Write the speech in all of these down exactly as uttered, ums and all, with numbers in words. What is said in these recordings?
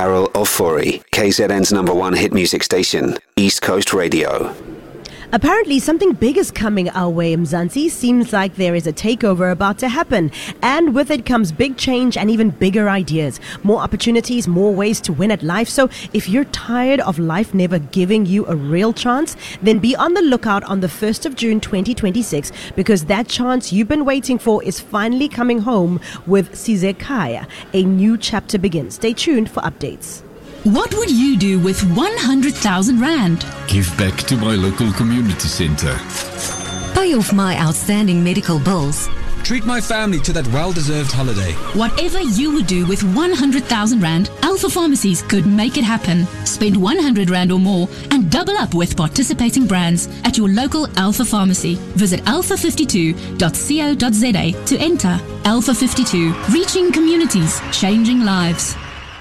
Carol Ofori, K Z N's number one hit music station, East Coast Radio. Apparently, something big is coming our way, Mzansi. Seems like there is a takeover about to happen. And with it comes big change and even bigger ideas. More opportunities, more ways to win at life. So if you're tired of life never giving you a real chance, then be on the lookout on the first of June twenty twenty-six, because that chance you've been waiting for is finally coming home with Sizekaya. A new chapter begins. Stay tuned for updates. What would you do with one hundred thousand rand? Give back to my local community centre. Pay off my outstanding medical bills. Treat my family to that well-deserved holiday. Whatever you would do with one hundred thousand rand, Alpha Pharmacies could make it happen. Spend one hundred rand or more and double up with participating brands at your local Alpha Pharmacy. Visit alpha fifty-two dot co dot za to enter. Alpha fifty-two, reaching communities, changing lives.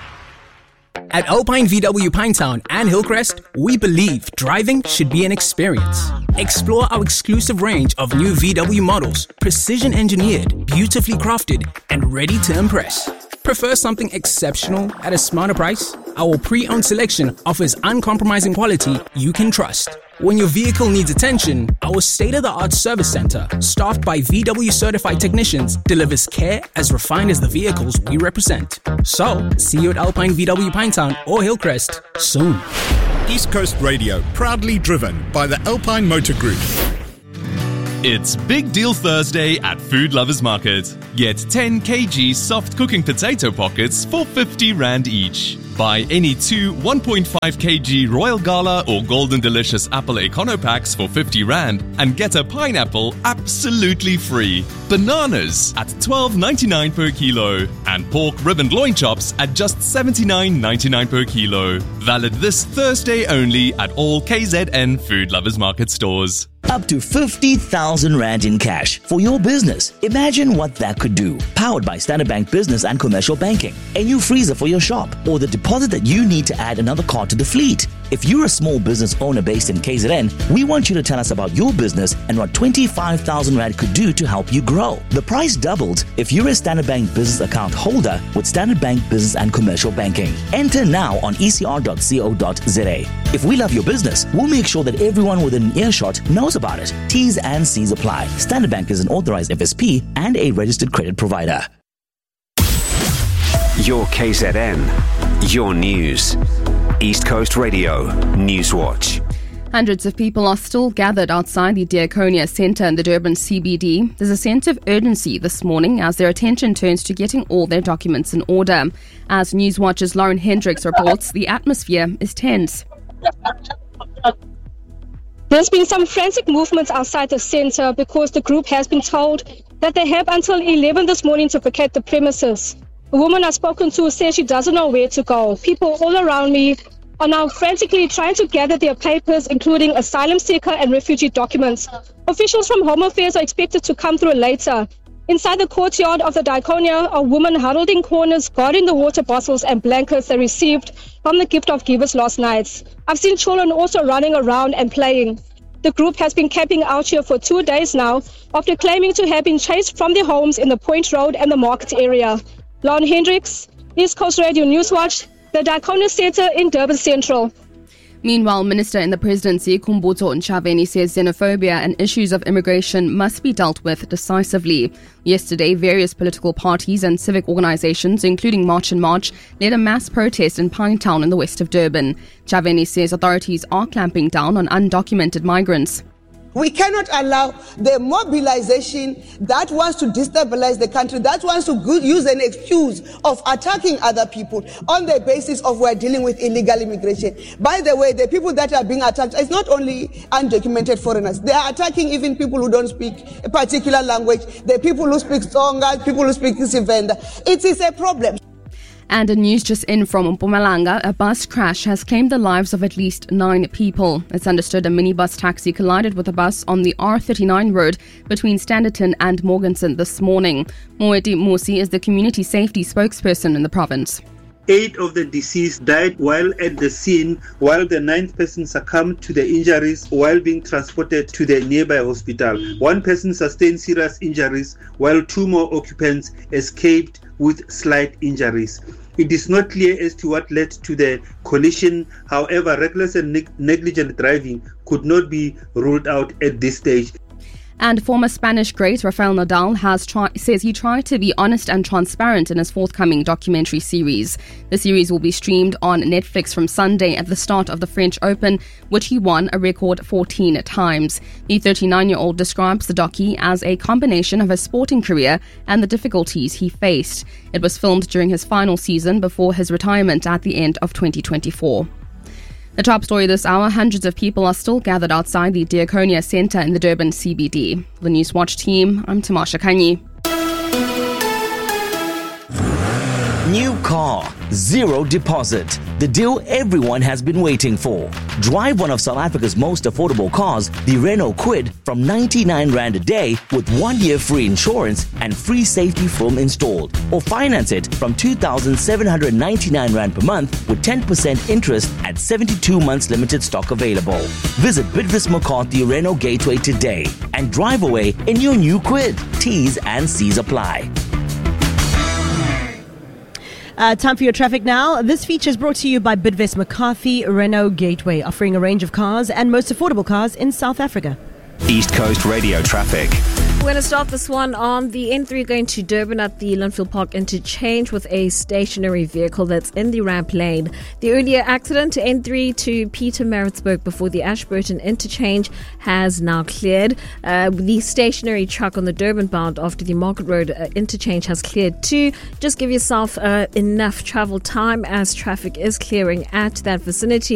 At Alpine V W Pinetown and Hillcrest, we believe driving should be an experience. Explore our exclusive range of new V W models, precision engineered, beautifully crafted, and ready to impress. Prefer something exceptional at a smarter price? Our pre-owned selection offers uncompromising quality you can trust. When your vehicle needs attention, our state-of-the-art service center, staffed by V W certified technicians, delivers care as refined as the vehicles we represent. So, see you at Alpine V W Pinetown or Hillcrest soon. East Coast Radio, proudly driven by the Alpine Motor Group. It's Big Deal Thursday at Food Lovers Market. Get ten kilograms soft cooking potato pockets for fifty rand each. Buy any two one point five kilograms Royal Gala or Golden Delicious Apple Econo Packs for fifty rand and get a pineapple absolutely free. Bananas at twelve ninety-nine per kilo and pork ribboned loin chops at just seventy-nine ninety-nine per kilo. Valid this Thursday only at all K Z N Food Lovers Market stores. Up to fifty thousand rand in cash for your business. Imagine what that could do. Powered by Standard Bank Business and Commercial Banking. A new freezer for your shop or the deposit that you need to add another car to the fleet. If you're a small business owner based in K Z N, we want you to tell us about your business and what twenty-five thousand rand could do to help you grow. The price doubled if you're a Standard Bank Business account holder with Standard Bank Business and Commercial Banking. Enter now on e c r dot co dot za. If we love your business, we'll make sure that everyone within earshot knows about it. T's and C's apply. Standard Bank is an authorized F S P and a registered credit provider. Your K Z N, your news. East Coast Radio, Newswatch. Hundreds of people are still gathered outside the Diaconia Centre in the Durban C B D. There's a sense of urgency this morning as their attention turns to getting all their documents in order. As Newswatch's Lauren Hendricks reports, the atmosphere is tense. There's been some frantic movements outside the centre because the group has been told that they have until eleven this morning to vacate the premises. A woman I've spoken to says she doesn't know where to go. People all around me are now frantically trying to gather their papers, including asylum seeker and refugee documents. Officials from Home Affairs are expected to come through later. Inside the courtyard of the Diaconia, a woman huddled in corners guarding the water bottles and blankets they received from the gift of givers last night. I've seen children also running around and playing. The group has been camping out here for two days now after claiming to have been chased from their homes in the Point Road and the market area. Lauren Hendricks, East Coast Radio Newswatch, the Diaconia Centre in Durban Central. Meanwhile, Minister in the Presidency, Khumbudzo Ntshavheni, says xenophobia and issues of immigration must be dealt with decisively. Yesterday, various political parties and civic organisations, including March and March, led a mass protest in Pinetown in the west of Durban. Ntshavheni says authorities are clamping down on undocumented migrants. We cannot allow the mobilization that wants to destabilize the country, that wants to use an excuse of attacking other people on the basis of we're dealing with illegal immigration. By the way, the people that are being attacked is not only undocumented foreigners. They are attacking even people who don't speak a particular language, the people who speak Tsonga, people who speak Sivenda. It is a problem. And a news just in from Mpumalanga, a bus crash has claimed the lives of at least nine people. It's understood a minibus taxi collided with a bus on the R thirty-nine road between Standerton and Morganson this morning. Moeti Musi is the community safety spokesperson in the province. Eight of the deceased died while at the scene, while the ninth person succumbed to the injuries while being transported to the nearby hospital. One person sustained serious injuries, while two more occupants escaped with slight injuries. It is not clear as to what led to the collision. However, reckless and neg- negligent driving could not be ruled out at this stage. And former Spanish great Rafael Nadal has try- says he tried to be honest and transparent in his forthcoming documentary series. The series will be streamed on Netflix from Sunday at the start of the French Open, which he won a record fourteen times. The thirty-nine-year-old describes the docu as a combination of his sporting career and the difficulties he faced. It was filmed during his final season before his retirement at the end of twenty twenty-four. The top story this hour, hundreds of people are still gathered outside the Diaconia Centre in the Durban C B D. The Newswatch team, I'm Tamasha Kanyi. New car, zero deposit. The deal everyone has been waiting for. Drive one of South Africa's most affordable cars, the Renault Kwid, from ninety-nine rand a day with one year free insurance and free safety film installed. Or finance it from two thousand seven hundred ninety-nine rand per month with ten percent interest at seventy-two months limited stock available. Visit Bidvis McCarthy Renault Gateway today and drive away in your new Kwid. T's and C's apply. Uh, time for your traffic now. This feature is brought to you by Bidvest McCarthy Renault Gateway, offering a range of cars and most affordable cars in South Africa. East Coast Radio traffic. We're going to start this one on the N three going to Durban at the Linfield Park interchange with a stationary vehicle that's in the ramp lane. The earlier accident to N three to Pietermaritzburg before the Ashburton interchange has now cleared. Uh, the stationary truck on the Durban bound after the Market Road uh, interchange has cleared too. Just give yourself uh, enough travel time as traffic is clearing at that vicinity.